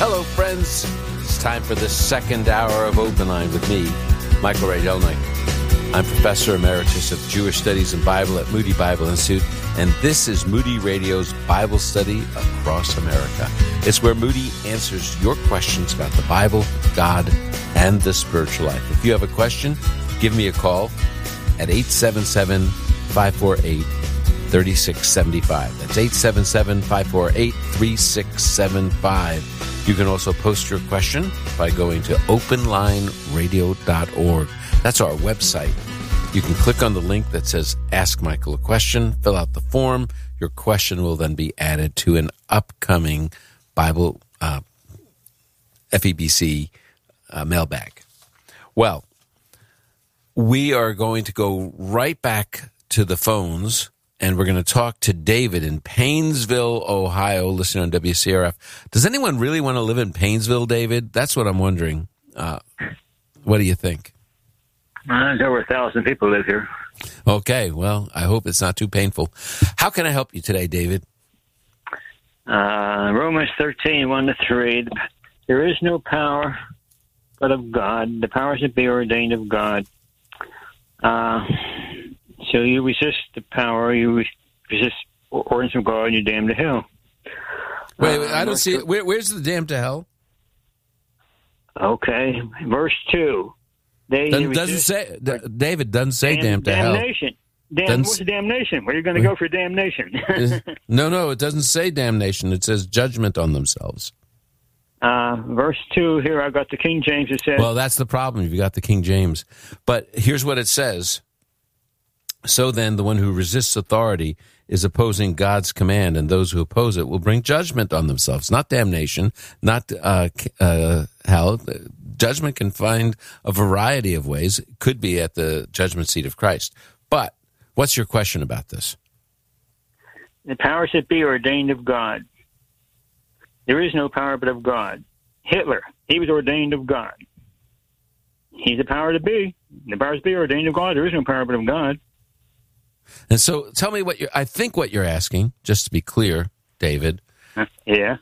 Hello, friends. It's time for the second hour of Open Line with me, Michael Ray Delnick. I'm Professor Emeritus of Jewish Studies and Bible at Moody Bible Institute, and this is Moody Radio's Bible Study Across America. It's where Moody answers your questions about the Bible, God, and the spiritual life. If you have a question, give me a call at 877-548-3675. That's 877-548-3675. You can also post your question by going to openlineradio.org. That's our website. You can click on the link that says Ask Michael a Question, fill out the form. Your question will then be added to an upcoming Bible FEBC mailbag. Well, we are going to go right back to the phones, and we're going to talk to David in Paynesville, Ohio, listening on WCRF. Does anyone really want to live in Paynesville, David? That's what I'm wondering. What do you think? There's over 1,000 people live here. Okay, well, I hope it's not too painful. How can I help you today, David? Romans 13, 1-3. There is no power but of God. The powers that be are ordained of God. So you resist the power, you resist ordinance of God, and you're damned to hell. Wait, I don't see it. Where's the damned to hell? Okay, verse 2. Doesn't say, David doesn't say damned to hell. Damnation. What's the damnation? Where are you going to go for damnation? No, it doesn't say damnation. It says judgment on themselves. Verse 2 here, I got the King James. It says, well, that's the problem. You've got the King James. But here's what it says. So then, the one who resists authority is opposing God's command, and those who oppose it will bring judgment on themselves. Not damnation, not hell. Judgment can find a variety of ways. It could be at the judgment seat of Christ. But what's your question about this? The powers that be are ordained of God. There is no power but of God. Hitler, he was ordained of God. He's the power to be. The powers that be are ordained of God. There is no power but of God. And so tell me what I think what you're asking, just to be clear, David. Yeah.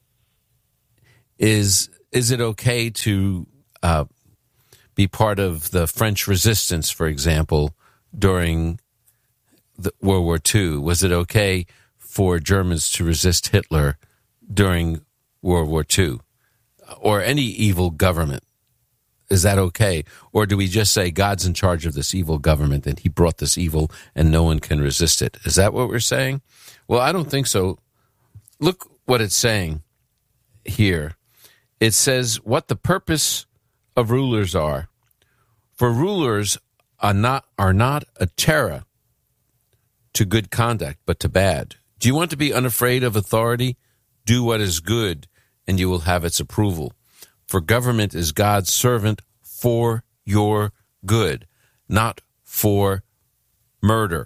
Is it okay to be part of the French resistance, for example, during World War II? Was it okay for Germans to resist Hitler during World War II? Or any evil government? Is that okay? Or do we just say God's in charge of this evil government and he brought this evil and no one can resist it? Is that what we're saying? Well, I don't think so. Look what it's saying here. It says what the purpose of rulers are. For rulers are not a terror to good conduct, but to bad. Do you want to be unafraid of authority? Do what is good, and you will have its approval. For government is God's servant for your good, not for murder.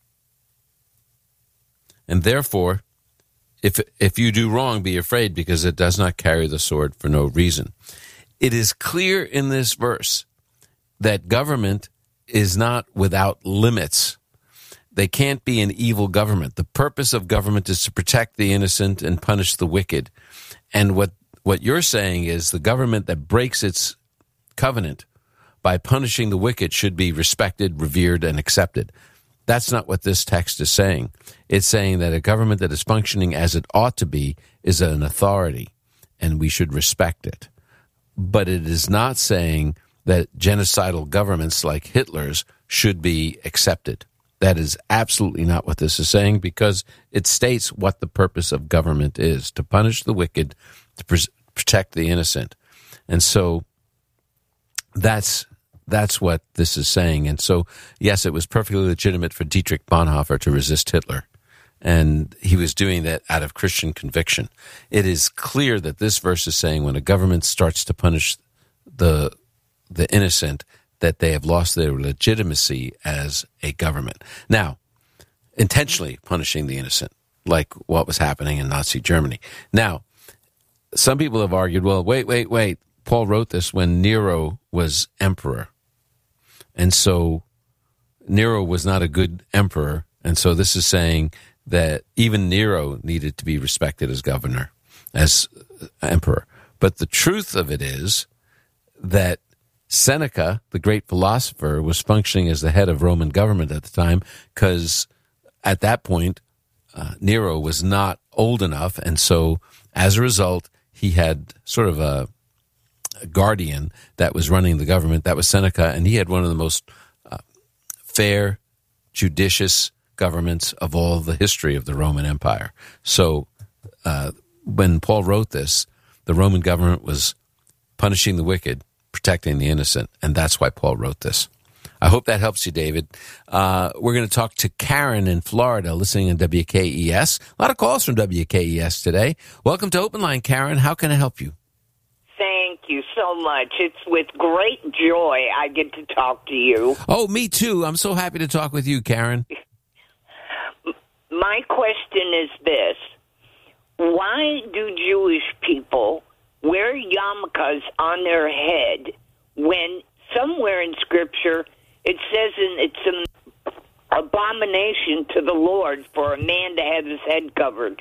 And therefore, if you do wrong, be afraid, because it does not carry the sword for no reason. It is clear in this verse that government is not without limits. They can't be an evil government. The purpose of government is to protect the innocent and punish the wicked. And what you're saying is the government that breaks its covenant by punishing the wicked should be respected, revered, and accepted. That's not what this text is saying. It's saying that a government that is functioning as it ought to be is an authority, and we should respect it. But it is not saying that genocidal governments like Hitler's should be accepted. That is absolutely not what this is saying, because it states what the purpose of government is: to punish the wicked, to protect the innocent. And so that's what this is saying. And so, yes, it was perfectly legitimate for Dietrich Bonhoeffer to resist Hitler, and he was doing that out of Christian conviction. It is clear that this verse is saying when a government starts to punish the innocent, that they have lost their legitimacy as a government. Now, intentionally punishing the innocent, like what was happening in Nazi Germany. Now, some people have argued, well, wait. Paul wrote this when Nero was emperor. And so Nero was not a good emperor. And so this is saying that even Nero needed to be respected as governor, as emperor. But the truth of it is that Seneca, the great philosopher, was functioning as the head of Roman government at the time, because at that point, Nero was not old enough, and so as a result, he had sort of a guardian that was running the government. That was Seneca, and he had one of the most fair, judicious governments of all the history of the Roman Empire. So when Paul wrote this, the Roman government was punishing the wicked, protecting the innocent, and that's why Paul wrote this. I hope that helps you, David. We're going to talk to Karen in Florida, listening on WKES. A lot of calls from WKES today. Welcome to Open Line, Karen. How can I help you? Thank you so much. It's with great joy I get to talk to you. Oh, me too. I'm so happy to talk with you, Karen. My question is this. Why do Jewish people wear yarmulkes on their head when somewhere in Scripture it says it's an abomination to the Lord for a man to have his head covered?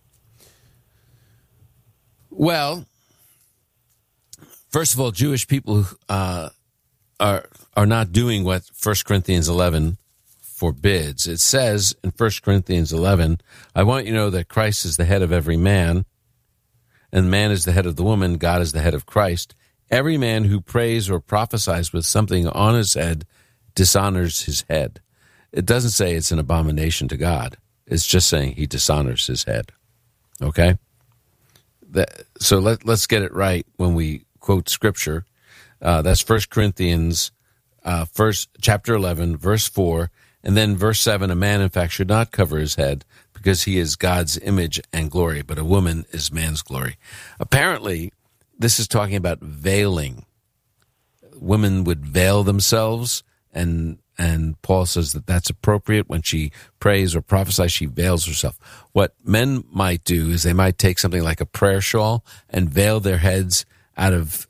Well, first of all, Jewish people are not doing what 1 Corinthians 11 forbids. It says in 1 Corinthians 11, I want you to know that Christ is the head of every man, and man is the head of the woman, God is the head of Christ. Every man who prays or prophesies with something on his head dishonors his head. It doesn't say it's an abomination to God. It's just saying he dishonors his head. Okay? So let's get it right when we quote Scripture. That's 1 Corinthians chapter 11, verse 4. And then verse 7, a man, in fact, should not cover his head because he is God's image and glory, but a woman is man's glory. Apparently, this is talking about veiling. Women would veil themselves, and Paul says that that's appropriate. When she prays or prophesies, she veils herself. What men might do is they might take something like a prayer shawl and veil their heads out of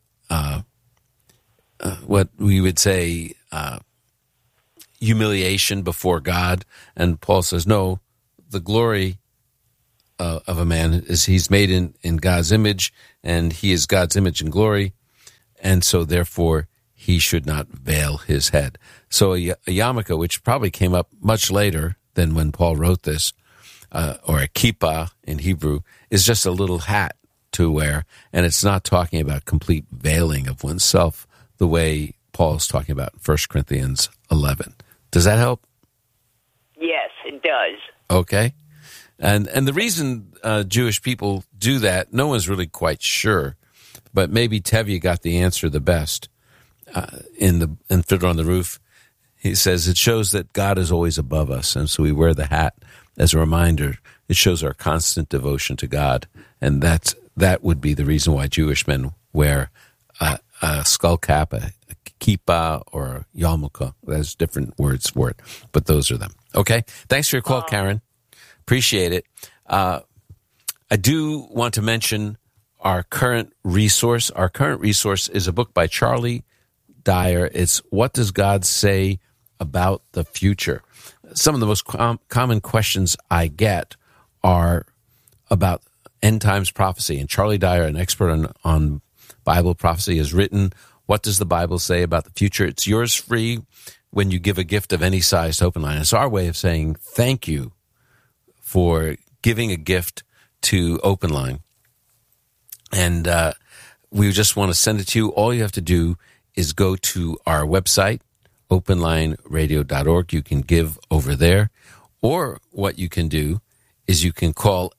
what we would say humiliation before God. And Paul says, no, the glory of a man is he's made in God's image, and he is God's image and glory, and so therefore he should not veil his head. So a yarmulke, which probably came up much later than when Paul wrote this, or a kippah in Hebrew, is just a little hat to wear, and it's not talking about complete veiling of oneself the way Paul's talking about in 1 Corinthians 11. Does that help? Yes, it does. Okay. And the reason Jewish people do that, no one's really quite sure, but maybe Tevye got the answer the best in Fiddler on the Roof. He says it shows that God is always above us, and so we wear the hat as a reminder. It shows our constant devotion to God, and that would be the reason why Jewish men wear a skull cap, a kippah, or a yarmulke. There's different words for it, but those are them. Okay? Thanks for your call, Karen. Appreciate it. I do want to mention our current resource. Our current resource is a book by Charlie Dyer. It's What Does God Say About the Future? Some of the most common questions I get are about end times prophecy. And Charlie Dyer, an expert on Bible prophecy, has written, What Does the Bible Say About the Future? It's yours free when you give a gift of any size to Open Line. It's our way of saying thank you for giving a gift to Open Line. And we just want to send it to you. All you have to do is go to our website, openlineradio.org. You can give over there. Or what you can do is you can call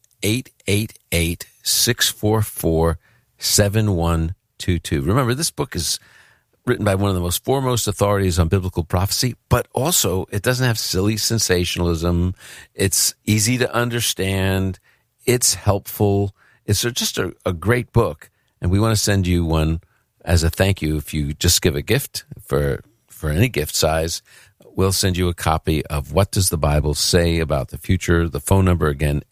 888-644-7122. Remember, this book is written by one of the most foremost authorities on biblical prophecy, but also it doesn't have silly sensationalism. It's easy to understand. It's helpful. It's just a great book, and we want to send you one as a thank you. If you just give a gift for any gift size, we'll send you a copy of What Does the Bible Say About the Future? The phone number again,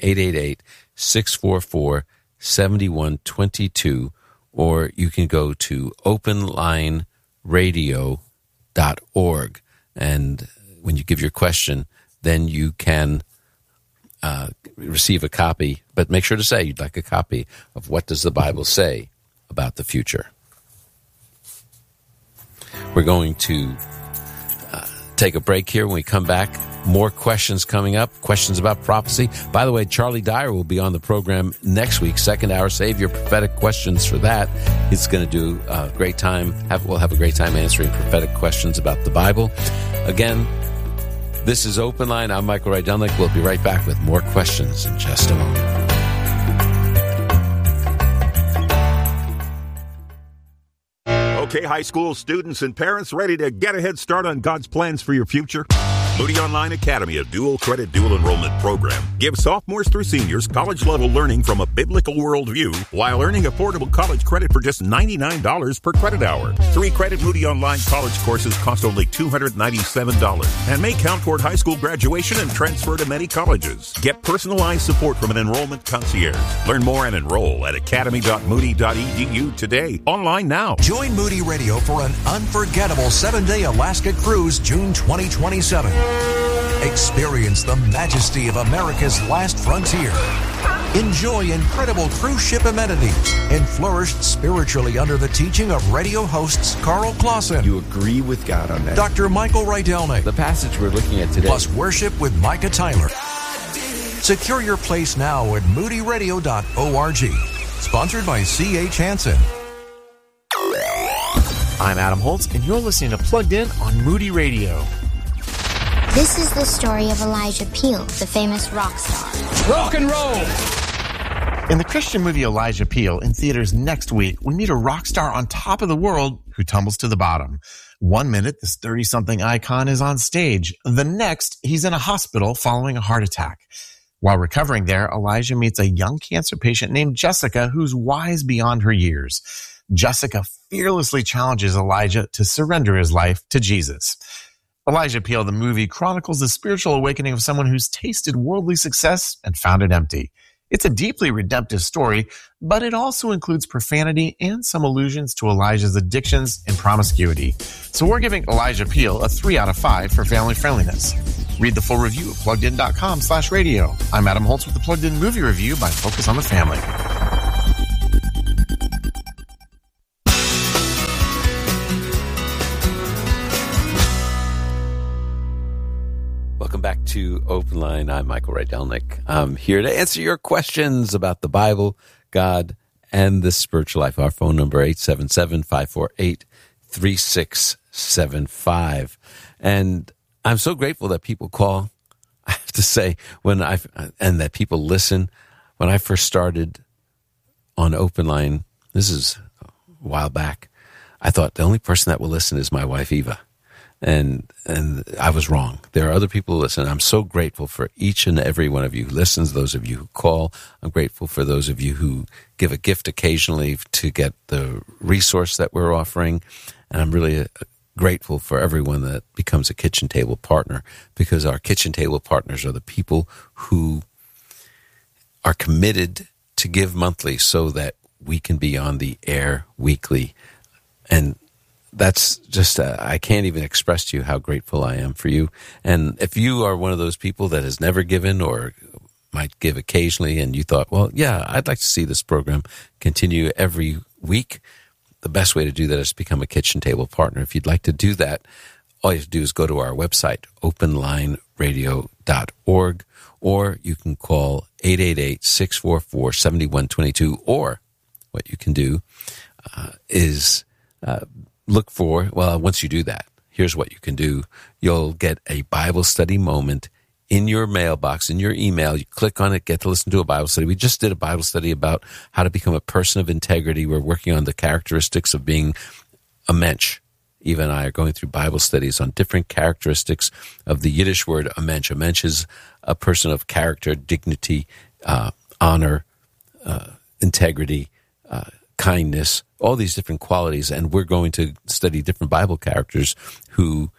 888-644-7122, or you can go to openlineradio.org. And when you give your question, then you can receive a copy, but make sure to say you'd like a copy of What Does the Bible Say About about the future. We're going to take a break here. When we come back, more questions coming up, questions about prophecy. By the way, Charlie Dyer will be on the program next week, second hour. Save your prophetic questions for that. He's going to do a great time. We'll have a great time answering prophetic questions about the Bible. Again, this is Open Line. I'm Michael Rydelnik. We'll be right back with more questions in just a moment. Okay, high school students and parents ready to get a head start on God's plans for your future? Moody Online Academy, a dual credit, dual enrollment program, gives sophomores through seniors college-level learning from a biblical worldview while earning affordable college credit for just $99 per credit hour. 3-credit Moody Online college courses cost only $297 and may count toward high school graduation and transfer to many colleges. Get personalized support from an enrollment concierge. Learn more and enroll at academy.moody.edu today. Online now. Join Moody Radio for an unforgettable 7-day Alaska cruise June 2027. Experience the majesty of America's last frontier. Enjoy incredible cruise ship amenities and flourish spiritually under the teaching of radio hosts Carl Clausen. You agree with God on that. Dr. Michael Rydelnik. The passage we're looking at today. Plus worship with Micah Tyler. Secure your place now at moodyradio.org. Sponsored by C.H. Hansen. I'm Adam Holtz, and you're listening to Plugged In on Moody Radio. This is the story of Elijah Peel, the famous rock star. Rock and roll! In the Christian movie Elijah Peel, in theaters next week, we meet a rock star on top of the world who tumbles to the bottom. 1 minute, this 30-something icon is on stage. The next, he's in a hospital following a heart attack. While recovering there, Elijah meets a young cancer patient named Jessica who's wise beyond her years. Jessica fearlessly challenges Elijah to surrender his life to Jesus. Elijah Peel, the movie, chronicles the spiritual awakening of someone who's tasted worldly success and found it empty. It's a deeply redemptive story, but it also includes profanity and some allusions to Elijah's addictions and promiscuity. So we're giving Elijah Peel a 3 out of 5 for family friendliness. Read the full review at pluggedin.com/radio. I'm Adam Holtz with the Plugged In Movie Review by Focus on the Family. Welcome back to Open Line. I'm Michael Rydelnik. I'm here to answer your questions about the Bible, God, and the spiritual life. Our phone number, 877-548-3675. And I'm so grateful that people call. I have to say, and that people listen. When I first started on Open Line, this is a while back, I thought the only person that will listen is my wife, Eva. And I was wrong. There are other people who listen. I'm so grateful for each and every one of you who listens, those of you who call. I'm grateful for those of you who give a gift occasionally to get the resource that we're offering. And I'm really grateful for everyone that becomes a kitchen table partner, because our kitchen table partners are the people who are committed to give monthly so that we can be on the air weekly. And that's just, I can't even express to you how grateful I am for you. And if you are one of those people that has never given or might give occasionally and you thought, well, yeah, I'd like to see this program continue every week, the best way to do that is to become a kitchen table partner. If you'd like to do that, all you have to do is go to our website, openlineradio.org, or you can call 888-644-7122, or what you can do is look for, well, once you do that, here's what you can do. You'll get a Bible study moment in your mailbox, in your email. You click on it, get to listen to a Bible study. We just did a Bible study about how to become a person of integrity. We're working on the characteristics of being a mensch. Eva and I are going through Bible studies on different characteristics of the Yiddish word a mensch. A mensch is a person of character, dignity, honor, integrity, kindness, all these different qualities, and we're going to study different Bible characters who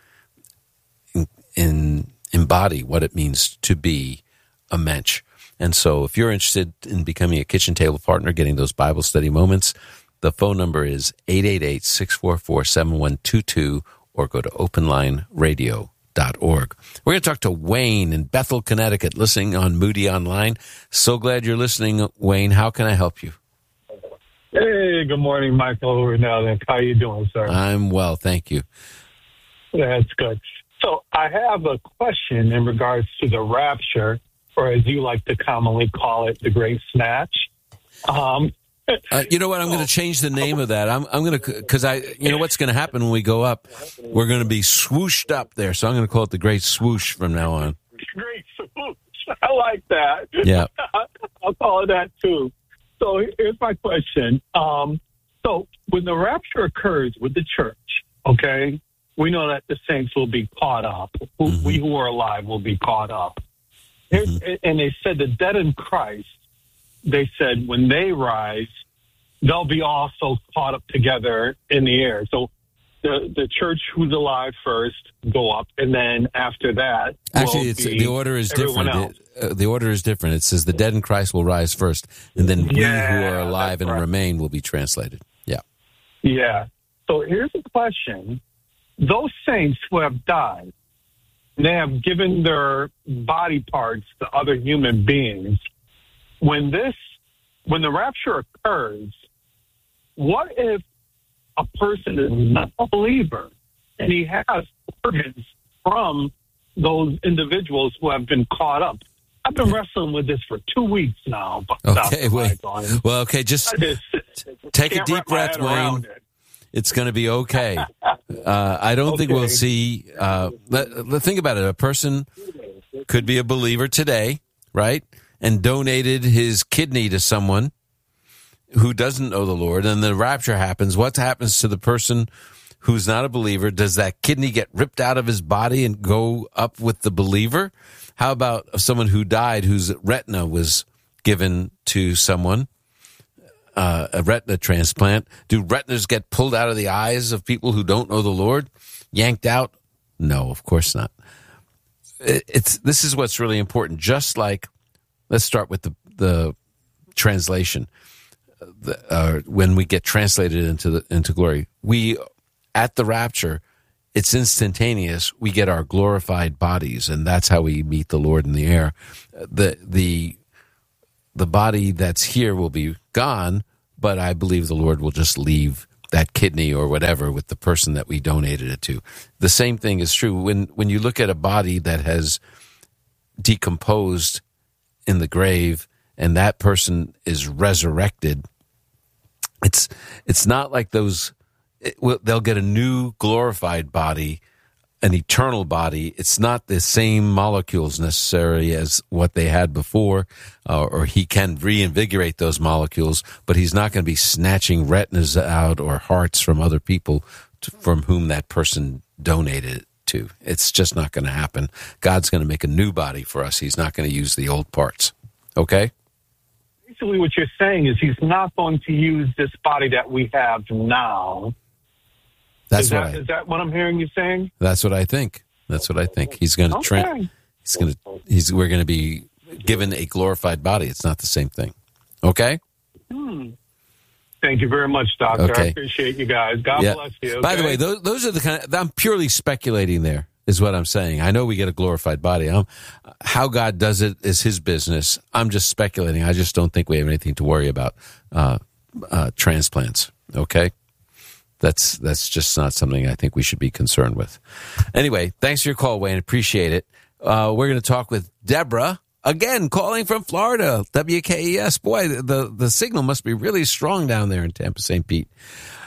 embody what it means to be a mensch. And so if you're interested in becoming a kitchen table partner, getting those Bible study moments, the phone number is 888-644-7122, or go to openlineradio.org. We're going to talk to Wayne in Bethel, Connecticut, listening on Moody Online. So glad you're listening, Wayne. How can I help you? Hey, good morning, Michael Renell. How you doing, sir? I'm well, thank you. That's good. So I have a question in regards to the rapture, or as you like to commonly call it, the Great Snatch. You know what? I'm going to change the name of that. I'm going to, because you know what's going to happen when we go up? We're going to be swooshed up there. So I'm going to call it the Great Swoosh from now on. Great Swoosh. I like that. Yeah. I'll call it that too. So here's my question. So when the rapture occurs with the church, okay, we know that the saints will be caught up. We who are alive will be caught up. And they said the dead in Christ, they said when they rise, they'll be also caught up together in the air. So the church who's alive first go up, and then after that, actually, the order is different. The order is different. It says the dead in Christ will rise first, and then we who are alive and remain will be translated. Yeah. Yeah. So here's a question. Those saints who have died, they have given their body parts to other human beings. When the rapture occurs, what if a person is not a believer and he has organs from those individuals who have been caught up? I've been wrestling with this for 2 weeks now. Okay, wait. Well, okay, just take a deep breath, Wayne. It's going to be okay. I don't think we'll see. Think about it. A person could be a believer today, right? And donated his kidney to someone who doesn't know the Lord, and the rapture happens. What happens to the person who's not a believer? Does that kidney get ripped out of his body and go up with the believer? How about someone who died whose retina was given to someone, a retina transplant? Do retinas get pulled out of the eyes of people who don't know the Lord? Yanked out? No, of course not. This is what's really important. Just like, let's start with the translation. When we get translated into glory, we at the rapture, it's instantaneous. We get our glorified bodies, and that's how we meet the Lord in the air. The body that's here will be gone, but I believe the Lord will just leave that kidney or whatever with the person that we donated it to. The same thing is true when you look at a body that has decomposed in the grave and that person is resurrected. It's not like those. They'll get a new glorified body, an eternal body. It's not the same molecules necessarily as what they had before, or he can reinvigorate those molecules, but he's not going to be snatching retinas out or hearts from other people from whom that person donated it to. It's just not going to happen. God's going to make a new body for us. He's not going to use the old parts. Okay? Basically what you're saying is he's not going to use this body that we have now. Is that what I'm hearing you saying? That's what I think. He's going to we're going to be given a glorified body. It's not the same thing. Okay? Thank you very much, Doctor. Okay. I appreciate you guys. God bless you. Okay? By the way, those are the kind of, I'm purely speculating there, is what I'm saying. I know we get a glorified body. How God does it is his business. I'm just speculating. I just don't think we have anything to worry about transplants. Okay? That's just not something I think we should be concerned with. Anyway, thanks for your call, Wayne. Appreciate it. We're going to talk with Deborah, again, calling from Florida, WKES. Boy, the signal must be really strong down there in Tampa, St. Pete.